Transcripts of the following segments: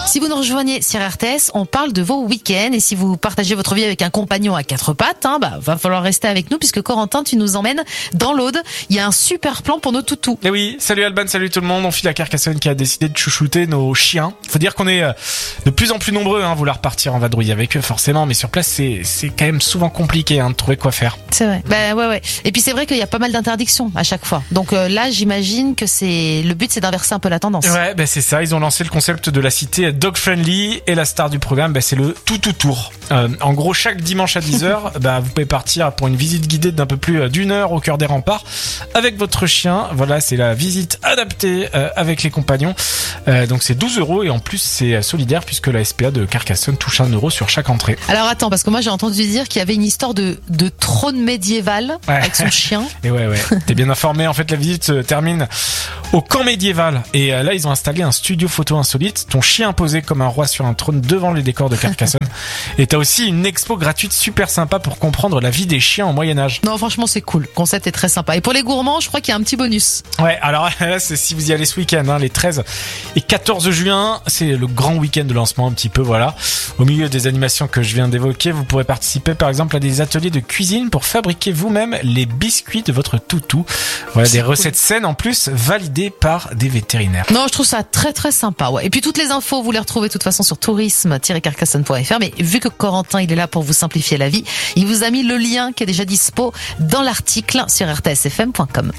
Si vous nous rejoignez sur RTS, on parle de vos week-ends et si vous partagez votre vie avec un compagnon à quatre pattes, va falloir rester avec nous puisque Corentin, tu nous emmènes dans l'Aude. Il y a un super plan pour nos toutous. Et oui, salut Alban, salut tout le monde. On file à Carcassonne qui a décidé de chouchouter nos chiens. Faut dire qu'on est de plus en plus nombreux à vouloir partir en vadrouille avec eux forcément, mais sur place c'est quand même souvent compliqué de trouver quoi faire. C'est vrai. Ouais. Et puis c'est vrai qu'il y a pas mal d'interdictions à chaque fois. Donc là, j'imagine que le but c'est d'inverser un peu la tendance. Ouais, c'est ça. Ils ont lancé le concept de la cité dog friendly et la star du programme, c'est le toutou tour. En gros, chaque dimanche à 10h, vous pouvez partir pour une visite guidée d'un peu plus d'1 heure au cœur des remparts avec votre chien. Voilà, c'est la visite adaptée avec les compagnons. Donc c'est 12 € et en plus c'est solidaire puisque la SPA de Carcassonne touche 1 € sur chaque entrée. Alors attends, parce que moi j'ai entendu dire qu'il y avait une histoire de trône médiéval avec son chien. Et ouais. T'es bien informé. En fait, la visite se termine au camp médiéval et là ils ont installé un studio photo insolite. Ton chien posé comme un roi sur un trône devant les décors de Carcassonne. Et t'as aussi une expo gratuite super sympa pour comprendre la vie des chiens au Moyen-Âge. Non, franchement, c'est cool. Le concept est très sympa. Et pour les gourmands, je crois qu'il y a un petit bonus. Ouais, alors là, c'est si vous y allez ce week-end, les 13 et 14 juin, c'est le grand week-end de lancement un petit peu, voilà. Au milieu des animations que je viens d'évoquer, vous pourrez participer par exemple à des ateliers de cuisine pour fabriquer vous-même les biscuits de votre toutou. Voilà, des recettes saines en plus, validées par des vétérinaires. Non, je trouve ça très très sympa, ouais. Et puis toutes les infos, vous les retrouvez de toute façon sur tourisme-carcassonne.fr. Mais vu que Corentin, il est là pour vous simplifier la vie, il vous a mis le lien qui est déjà dispo dans l'article sur rtsfm.com.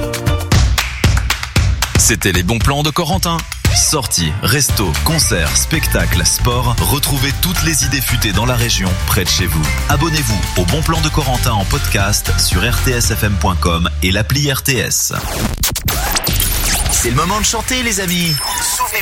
C'était les bons plans de Corentin. Sorties, restos, concerts, spectacles, sport. Retrouvez toutes les idées futées dans la région, près de chez vous. Abonnez-vous au Bon Plan de Corentin en podcast sur rtsfm.com et l'appli RTS. C'est le moment de chanter, les amis.